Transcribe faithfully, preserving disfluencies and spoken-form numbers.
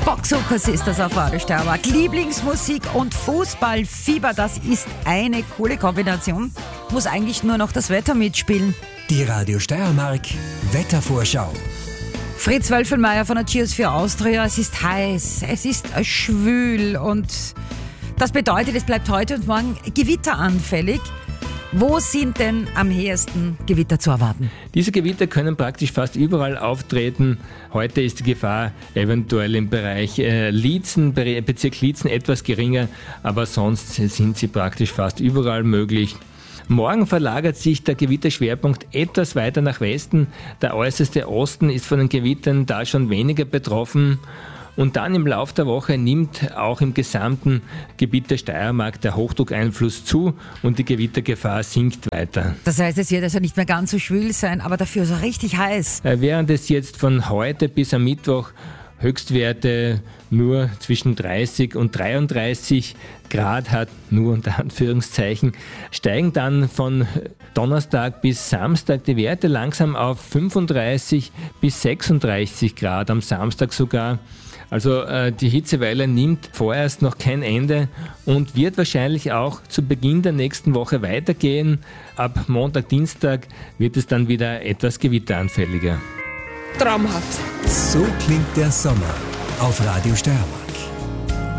Boxukas ist das auf Radio Steiermark. Lieblingsmusik und Fußballfieber, das ist eine coole Kombination. Muss eigentlich nur noch das Wetter mitspielen. Die Radio Steiermark Wettervorschau. Fritz Wölfelmeier von der Cheers für Austria. Es ist heiß, es ist schwül und das bedeutet, es bleibt heute und morgen gewitteranfällig. Wo sind denn am ehesten Gewitter zu erwarten? Diese Gewitter können praktisch fast überall auftreten. Heute ist die Gefahr eventuell im Bereich äh, Liezen, Bezirk Liezen etwas geringer, aber sonst sind sie praktisch fast überall möglich. Morgen verlagert sich der Gewitterschwerpunkt etwas weiter nach Westen. Der äußerste Osten ist von den Gewittern da schon weniger betroffen. Und dann im Laufe der Woche nimmt auch im gesamten Gebiet der Steiermark der Hochdruckeinfluss zu und die Gewittergefahr sinkt weiter. Das heißt, es wird also nicht mehr ganz so schwül sein, aber dafür so richtig heiß. Während es jetzt von heute bis am Mittwoch Höchstwerte nur zwischen dreißig und dreiunddreißig Grad hat, nur unter Anführungszeichen, steigen dann von Donnerstag bis Samstag die Werte langsam auf fünfunddreißig bis sechsunddreißig Grad, am Samstag sogar. Also äh, die Hitzewelle nimmt vorerst noch kein Ende und wird wahrscheinlich auch zu Beginn der nächsten Woche weitergehen. Ab Montag, Dienstag wird es dann wieder etwas gewitteranfälliger. Traumhaft. So klingt der Sommer auf Radio Steiermark.